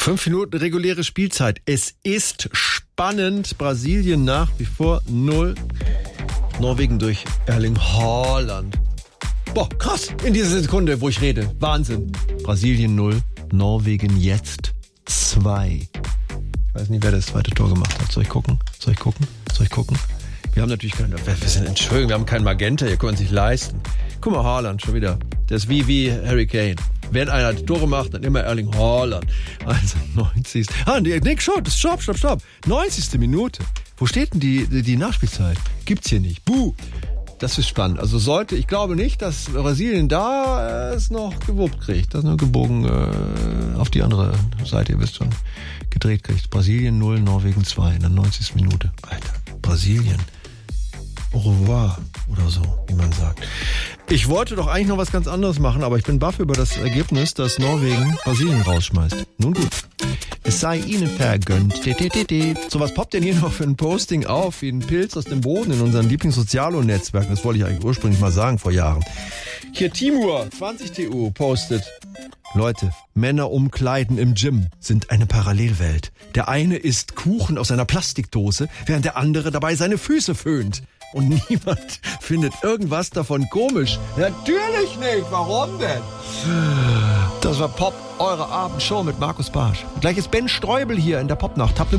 5 Minuten reguläre Spielzeit. Es ist spannend. Brasilien nach wie vor 0. Norwegen durch Erling Haaland. Boah, krass. In dieser Sekunde, wo ich rede. Wahnsinn. Brasilien 0. Norwegen jetzt 2. Ich weiß nicht, wer das zweite Tor gemacht hat. Soll ich gucken? Wir haben natürlich Entschuldigung, wir haben keinen Magenta, ihr könnt es nicht leisten. Guck mal, Haaland schon wieder. Der ist wie Harry Kane. Wenn einer die Tore macht, dann immer Erling Haaland. Also 90. Nick, stopp. 90. Minute. Wo steht denn die Nachspielzeit? Gibt's hier nicht. Buh. Das ist spannend. Also ich glaube nicht, dass Brasilien da es noch gewuppt kriegt. Das nur gebogen auf die andere Seite, ihr wisst schon, gedreht kriegt. Brasilien 0, Norwegen 2 in der 90. Minute. Alter, Brasilien. Au revoir oder so, wie man sagt. Ich wollte doch eigentlich noch was ganz anderes machen, aber ich bin baff über das Ergebnis, dass Norwegen Brasilien rausschmeißt. Nun gut. Es sei ihnen vergönnt. So, was poppt denn hier noch für ein Posting auf, wie ein Pilz aus dem Boden in unseren Lieblingssozialo-Netzwerken? Das wollte ich eigentlich ursprünglich mal sagen vor Jahren. Hier Timur, 20TU, postet: Leute, Männer umkleiden im Gym sind eine Parallelwelt. Der eine isst Kuchen aus einer Plastikdose, während der andere dabei seine Füße föhnt. Und niemand findet irgendwas davon komisch. Natürlich nicht. Warum denn? Das war Pop, eure Abendshow mit Markus Barsch. Gleich ist Ben Streubel hier in der Popnacht. Habt